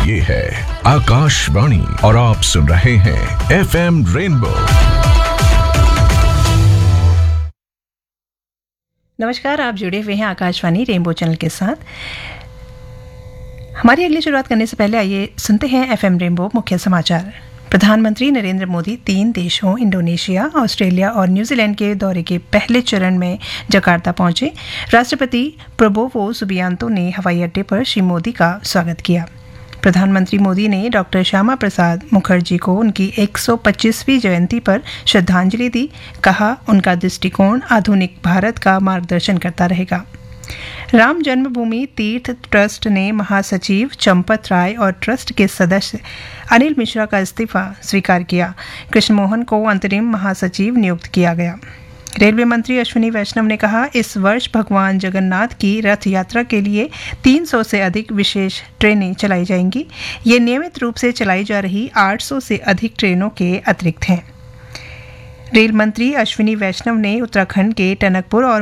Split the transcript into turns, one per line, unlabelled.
ये है आकाशवाणी और आप सुन रहे हैं एफएम रेनबो।
नमस्कार, आप जुड़े हुए हैं आकाशवाणी रेनबो चैनल के साथ। हमारी अगली शुरुआत करने से पहले आइए सुनते हैं एफएम रेनबो मुख्य समाचार। प्रधानमंत्री नरेंद्र मोदी 3 देशों इंडोनेशिया, ऑस्ट्रेलिया और न्यूजीलैंड के दौरे के पहले चरण में जकार्ता पहुंचे। राष्ट्रपति प्रबोवो सुबियांतो ने हवाई अड्डे पर श्री मोदी का स्वागत किया। प्रधानमंत्री मोदी ने डॉक्टर श्यामा प्रसाद मुखर्जी को उनकी 125वीं जयंती पर श्रद्धांजलि दी। कहा, उनका दृष्टिकोण आधुनिक भारत का मार्गदर्शन करता रहेगा। राम जन्मभूमि तीर्थ ट्रस्ट ने महासचिव चंपत राय और ट्रस्ट के सदस्य अनिल मिश्रा का इस्तीफा स्वीकार किया। कृष्ण मोहन को अंतरिम महासचिव नियुक्त किया गया। रेलवे मंत्री अश्विनी वैष्णव ने कहा, इस वर्ष भगवान जगन्नाथ की रथ यात्रा के लिए 300 से अधिक विशेष ट्रेनें चलाई जाएंगी। ये नियमित रूप से चलाई जा रही 800 से अधिक ट्रेनों के अतिरिक्त हैं। रेल मंत्री अश्विनी वैष्णव ने उत्तराखंड के टनकपुर और